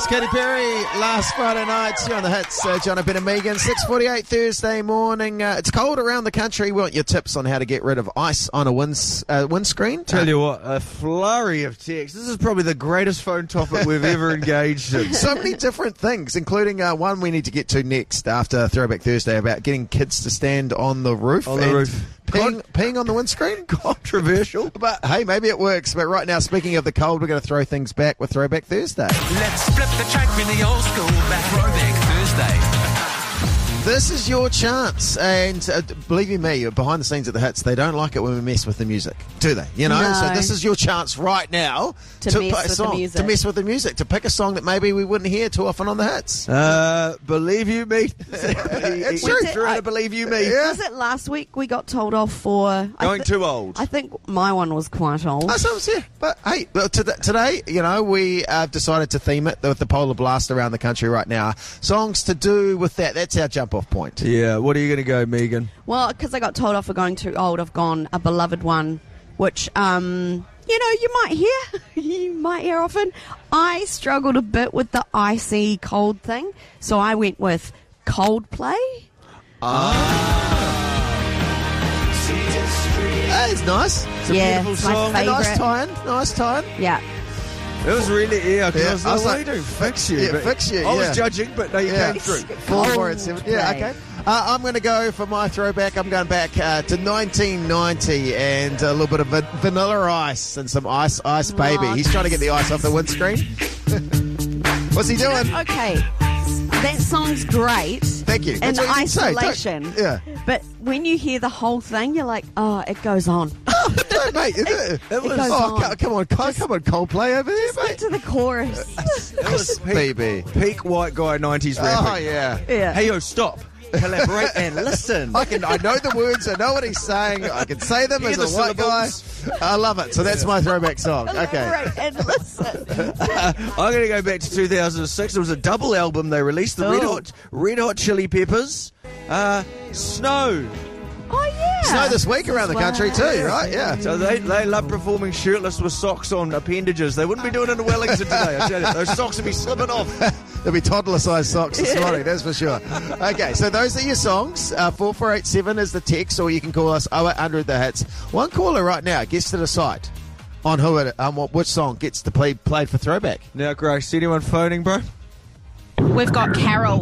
was Katy Perry last Friday night. You're on the hits, John Ben and Megan. 6:48 Thursday morning. It's cold around the country. We want your tips on how to get rid of ice on a windscreen. Tell you what, a flurry of texts. This is probably the greatest phone topic we've ever engaged in. So many different things, including one we need to get to next after Throwback Thursday about getting kids to stand on the roof. Peeing on the windscreen? Controversial. But hey, maybe it works. But right now, speaking of the cold, we're going to throw things back with Throwback Thursday. Let's flip the track in the old school back. Throwback Thursday. This is your chance, and believe you me, behind the scenes at the hits, they don't like it when we mess with the music, do they? You know, No. So this is your chance right now To mess with the music. to pick a song that maybe we wouldn't hear too often on the hits. Believe you me. It's We true. did- Trying to believe you me. Yeah. Was it last week we got told off for... Going too old. I think my one was quite old. Yeah. But hey, well, today, you know, we decided to theme it with the polar blast around the country right now. Songs to do with that. That's our jump-off point. Yeah, what are you going to go, Megan? Well, because I got told off for going too old, I've gone a beloved one, which, you know, you might hear often. I struggled a bit with the icy cold thing, so I went with Coldplay. That is nice. It's a Yeah, beautiful it's my song. favourite. Nice time. Yeah. It was really, Yeah, because I I was was like, like, fix you. yeah, but fix you, I yeah. was judging, but no, you Yeah. came through. 4 and 7. Yeah, okay. I'm going to go for my throwback. I'm going back to 1990 and a little bit of Vanilla Ice and some Ice Baby. He's trying to get the ice off the windscreen. What's he doing? Okay. That song's great. Thank you. In That's what you can say. Don't- isolation. Yeah. But when you hear the whole thing, you're like, oh, it goes on. No, mate. It goes was. on. Come on, Coldplay over there, Get mate. to the chorus. It was Baby. peak white guy 90s rapping. Oh, yeah. Yeah. Hey, yo, stop. Collaborate and listen. I know the words. I know what he's saying. I can say them Hear as the a white guy. syllables. I love it. So that's my throwback song. Okay. Right, and listen. I'm going to go back to 2006. It was a double album they released. The Red Hot Chili Peppers. Snow. Oh, yeah. Snow this week around the country too, right? Yeah. So they love performing shirtless with socks on appendages. They wouldn't be doing it in Wellington today, I tell you. Those socks would be slipping off. There'll be toddler-sized socks this morning, that's for sure. Okay, so those are your songs. 4487 is the text, or you can call us 0800 the hits. One caller right now gets to decide on which song gets to play played for throwback. Now, Grace, anyone phoning, bro? We've got Carol.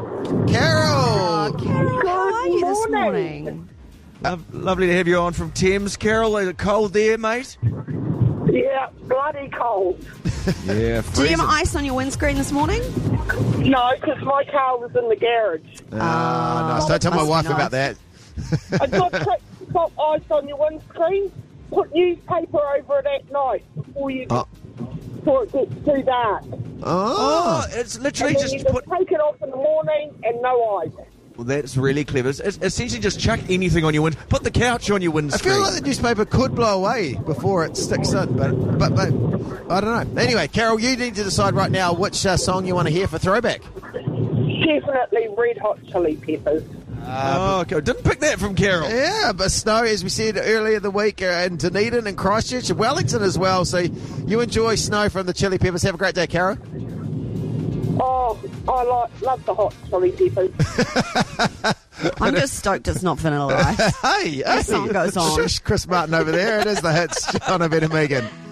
Carol! Carol, how are you this morning? Lovely to have you on from Thames. Carol, is it cold there, mate? Yeah, bloody cold. Yeah, Do you have freezing. ice on your windscreen this morning? No, because my car was in the garage. Nice. Don't tell my Must be wife nice. about that. I got put ice on your windscreen, put newspaper over it at night before it gets too dark. Oh. Oh, it's literally And then you just put... take it off in the morning and no ice. Well, that's really clever. It's essentially just chuck anything on your wind. Put the couch on your I windscreen. feel like the newspaper could blow away before it sticks in, but I don't know. Anyway, Carol, you need to decide right now which song you want to hear for throwback. Definitely Red Hot Chili Peppers. Okay. Didn't pick that from Carol. Yeah, but Snow, as we said earlier the week, in Dunedin and Christchurch and Wellington as well. So you enjoy Snow from the Chili Peppers. Have a great day, Carol. Oh, I love the hot chili peppers. I'm just stoked it's not Vanilla Ice. Hey, That song goes on. Shush, Chris Martin over there. It is the hits. John, Ben and Megan.